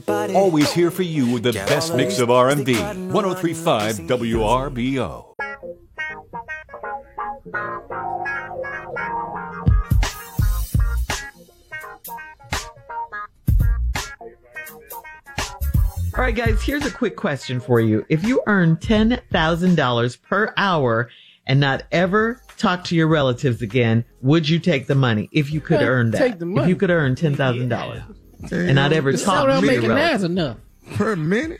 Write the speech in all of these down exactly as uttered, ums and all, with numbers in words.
Always here for you with the best mix of R and B. one oh three point five W R B O. All right, guys, here's a quick question for you. If you earn ten thousand dollars per hour and not ever talk to your relatives again, would you take the money if you could Hey, earn that? take the money. If you could earn ten thousand dollars and not ever The talk soda I'm to your making now is relatives. enough. Per minute?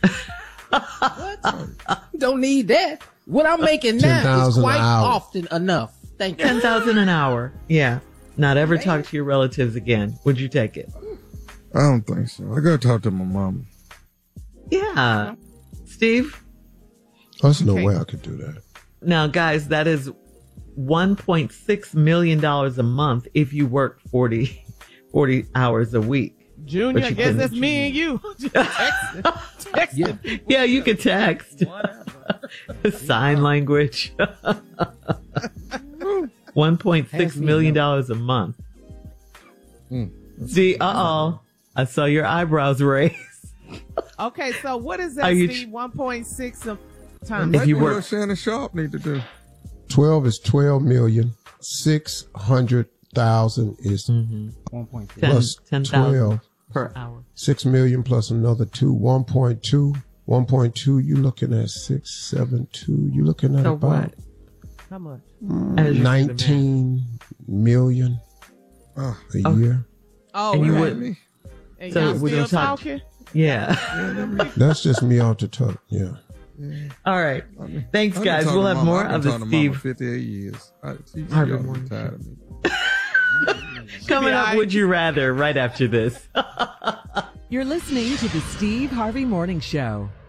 Don't need that. What I'm making now is ten thousand quite an hour. often enough. Thank you. ten thousand dollars an hour. Yeah. Not ever talk to your relatives again. Would you take it? I don't think so. I gotta talk to my mama. Yeah. Steve? There's no way I could do that. Now, guys, that is one point six million dollars a month if you work forty, forty hours a week. Junior, But I you guess couldn't- that's me and you. Just text, text Yeah. Yeah, you could text. Sign language. one point six million dollars a month. See, uh-oh. I saw your eyebrows raise. Okay, so what is Are that, you Steve? ch- one point six of If times. If you what work- Shannon Sharp need to do. twelve is twelve million. Six hundred thousand is one point two. ten, plus ten thousand twelve. per hour. Six million plus another two. One point two. One point two. You looking at six, seven, two. You looking at So about what? How much? As you nineteen million Oh, a Okay. year. Oh, And you okay. would- me? And So y'all would you still talk- talking? Yeah. That's just me off the top. Yeah. All right. I mean, Thanks, I've been guys. talking We'll to have mama. more I've been of the talking to mama Steve fifty-eight years. I, she, she Harvey ought to be Morning tired of me. coming up. Would you rather? Right after this. You're listening to the Steve Harvey Morning Show.